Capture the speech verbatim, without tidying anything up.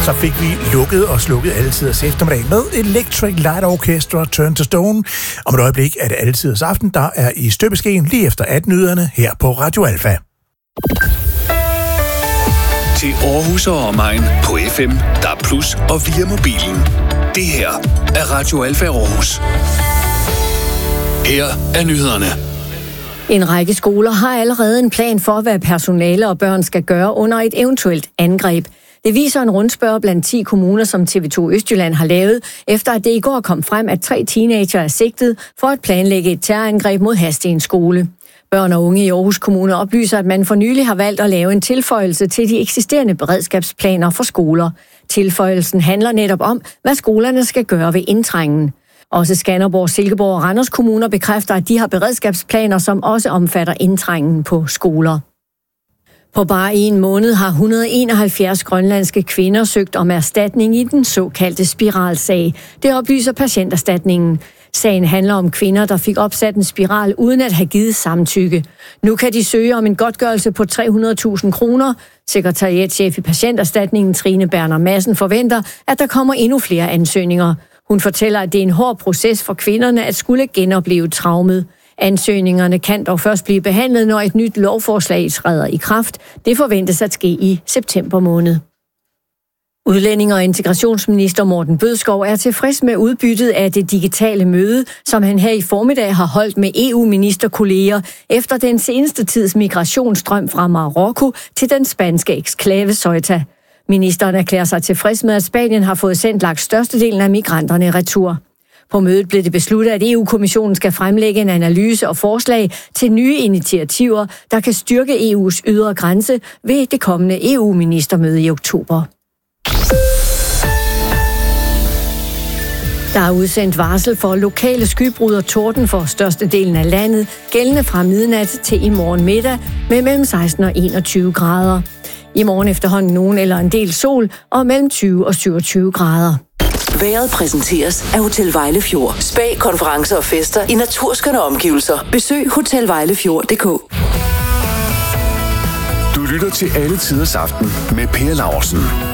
så fik vi lukket og slukket Alletiders eftermiddag med Electric Light Orchestra Turn to Stone. Om et øjeblik er det Alletiders aften, der er i støbeskeen lige efter atten-nyhederne her på Radio Alfa. Til Aarhus og omegn på F M, D A B plus og via mobilen. Det her er Radio Alfa Aarhus. Her er nyhederne. En række skoler har allerede en plan for, hvad personale og børn skal gøre under et eventuelt angreb. Det viser en rundspørge blandt ti kommuner, som T V to Østjylland har lavet, efter at det i går kom frem, at tre teenager er sigtet for at planlægge et terrorangreb mod Hadsten skole. Børn og unge i Aarhus Kommune oplyser, at man for nylig har valgt at lave en tilføjelse til de eksisterende beredskabsplaner for skoler. Tilføjelsen handler netop om, hvad skolerne skal gøre ved indtrængen. Også Skanderborg, Silkeborg og Randers Kommuner bekræfter, at de har beredskabsplaner, som også omfatter indtrængen på skoler. På bare en måned har et hundrede og enoghalvfjerds grønlandske kvinder søgt om erstatning i den såkaldte spiralsag. Det oplyser Patienterstatningen. Sagen handler om kvinder, der fik opsat en spiral uden at have givet samtykke. Nu kan de søge om en godtgørelse på tre hundrede tusind kroner. Sekretariatschef i Patienterstatningen Trine Berner Madsen forventer, at der kommer endnu flere ansøgninger. Hun fortæller, at det er en hård proces for kvinderne at skulle genopleve traumet. Ansøgningerne kan dog først blive behandlet, når et nyt lovforslag træder i kraft. Det forventes at ske i september måned. Udlænding- og integrationsminister Morten Bødskov er tilfreds med udbyttet af det digitale møde, som han her i formiddag har holdt med E U-ministerkolleger efter den seneste tids migrationsstrøm fra Marokko til den spanske eksklave Ceuta. Ministeren erklærer sig tilfreds med, at Spanien har fået sendt langt størstedelen af migranterne retur. På mødet blev det besluttet, at E U-kommissionen skal fremlægge en analyse og forslag til nye initiativer, der kan styrke E U's ydre grænse ved det kommende E U-ministermøde i oktober. Der er udsendt varsel for lokale skybrud og torden for størstedelen af landet, gældende fra midnat til i morgen middag med mellem seksten og enogtyve grader. I morgen efterhånden nogen eller en del sol og mellem tyve og syvogtyve grader. Vejret præsenteres af Hotel Vejlefjord. Spa, konferencer og fester i naturskønne omgivelser. Besøg hotel vejlefjord punktum d k. Du lytter til Alletiders aften med Per Laursen.